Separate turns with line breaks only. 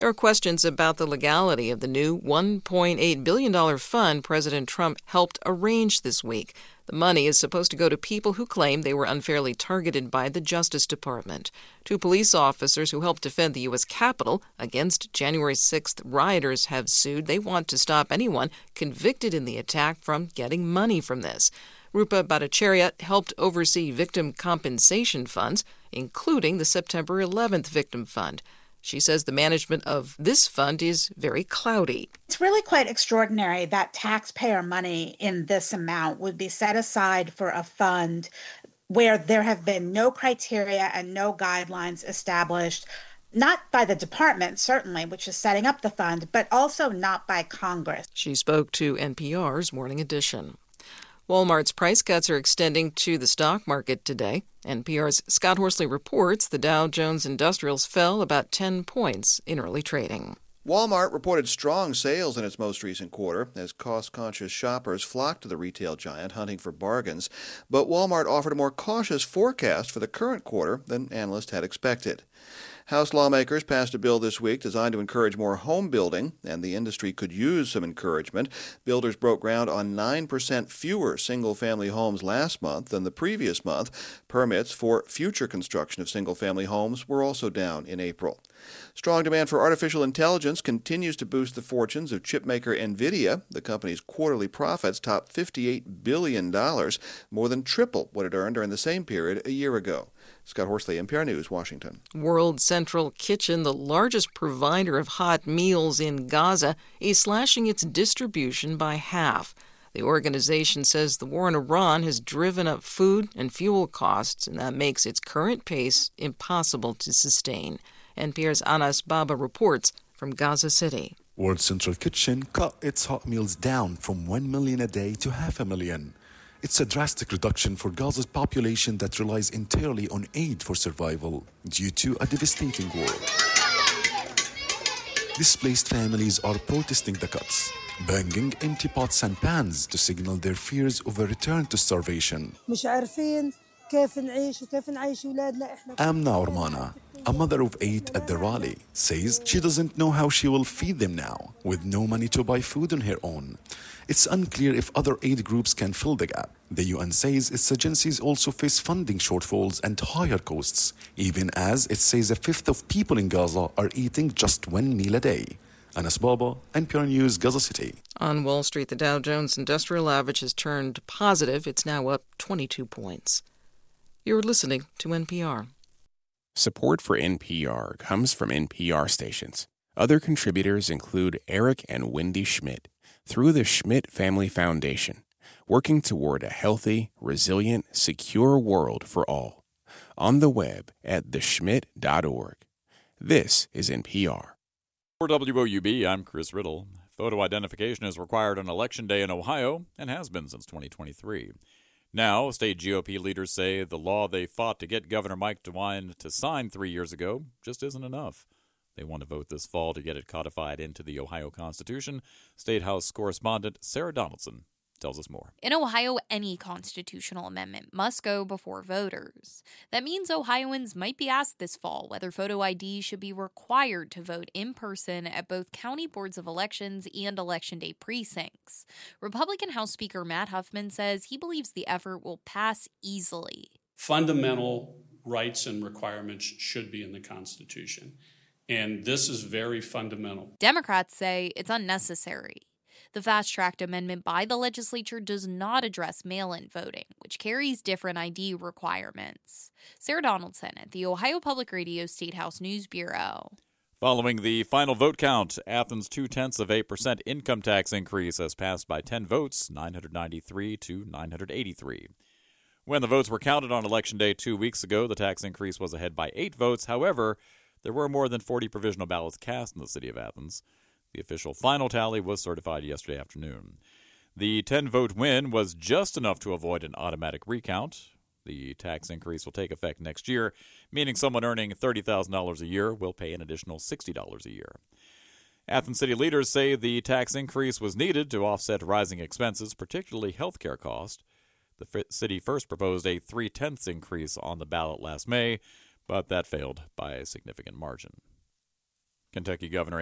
There are questions about the legality of the new $1.8 billion fund President Trump helped arrange this week. The money is supposed to go to people who claim they were unfairly targeted by the Justice Department. 2 police officers who helped defend the U.S. Capitol against January 6th rioters have sued. They want to stop anyone convicted in the attack from getting money from this. Rupa Bhattacharya helped oversee victim compensation funds, including the September 11th Victim Fund. She says the management of this fund is very cloudy.
It's really quite extraordinary that taxpayer money in this amount would be set aside for a fund where there have been no criteria and no guidelines established, not by the department, certainly, which is setting up the fund, but also not by Congress.
She spoke to NPR's Morning Edition. Walmart's price cuts are extending to the stock market today. NPR's Scott Horsley reports the Dow Jones Industrials fell about 10 points in early trading.
Walmart reported strong sales in its most recent quarter as cost-conscious shoppers flocked to the retail giant hunting for bargains. But Walmart offered a more cautious forecast for the current quarter than analysts had expected. House lawmakers passed a bill this week designed to encourage more home building, and the industry could use some encouragement. Builders broke ground on 9% fewer single-family homes last month than the previous month. Permits for future construction of single-family homes were also down in April. Strong demand for artificial intelligence continues to boost the fortunes of chipmaker NVIDIA. The company's quarterly profits topped $58 billion, more than triple what it earned during the same period a year ago. Scott Horsley, NPR News, Washington.
World Central Kitchen, the largest provider of hot meals in Gaza, is slashing its distribution by half. The organization says the war in Iran has driven up food and fuel costs, and that makes its current pace impossible to sustain. NPR's Anas Baba reports from Gaza City.
World Central Kitchen cut its hot meals down from 1 million a day to 500,000. It's a drastic reduction for Gaza's population that relies entirely on aid for survival due to a devastating war. Displaced families are protesting the cuts, banging empty pots and pans to signal their fears of a return to starvation. Amna Ormana, a mother of 8 at the rally, says she doesn't know how she will feed them now, with no money to buy food on her own. It's unclear if other aid groups can fill the gap. The UN says its agencies also face funding shortfalls and higher costs, even as it says a fifth of people in Gaza are eating just 1 meal a day. Anas Baba, NPR News, Gaza City.
On Wall Street, the Dow Jones Industrial Average has turned positive. It's now up 22 points. You're listening to NPR.
Support for NPR comes from NPR stations. Other contributors include Eric and Wendy Schmidt through the Schmidt Family Foundation, working toward a healthy, resilient, secure world for all. On the web at theschmidt.org. This is NPR.
For WOUB, I'm Chris Riddle. Photo identification is required on Election Day in Ohio and has been since 2023. Now, state GOP leaders say the law they fought to get Governor Mike DeWine to sign 3 years ago just isn't enough. They want to vote this fall to get it codified into the Ohio Constitution. State House correspondent Sarah Donaldson tells us more.
In Ohio, any constitutional amendment must go before voters. That means Ohioans might be asked this fall whether photo ID should be required to vote in person at both county boards of elections and Election Day precincts. Republican House Speaker Matt Huffman says he believes the effort will pass easily.
Fundamental rights and requirements should be in the Constitution, and this is very fundamental.
Democrats say it's unnecessary. The fast-tracked amendment by the legislature does not address mail-in voting, which carries different ID requirements. Sarah Donaldson at the Ohio Public Radio State House News Bureau.
Following the final vote count, Athens' 0.2% income tax increase has passed by 10 votes, 993 to 983. When the votes were counted on Election Day 2 weeks ago, the tax increase was ahead by 8 votes. However, there were more than 40 provisional ballots cast in the city of Athens. The official final tally was certified yesterday afternoon. The 10-vote win was just enough to avoid an automatic recount. The tax increase will take effect next year, meaning someone earning $30,000 a year will pay an additional $60 a year. Athens city leaders say the tax increase was needed to offset rising expenses, particularly health care costs. The city first proposed a 0.3% increase on the ballot last May, but that failed by a significant margin. Kentucky Governor